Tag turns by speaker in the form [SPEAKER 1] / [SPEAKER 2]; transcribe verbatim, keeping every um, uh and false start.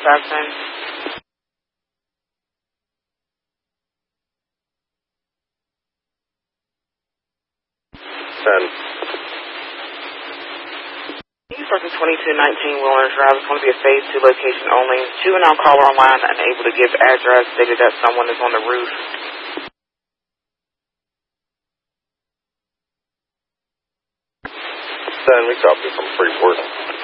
[SPEAKER 1] five ten.
[SPEAKER 2] ten.
[SPEAKER 1] You person twenty-two nineteen Wilner Drive. It's going to be a phase two location only. Juvenile caller online unable to give address. Stated that someone is on the roof.
[SPEAKER 2] ten, we copy from Freeport.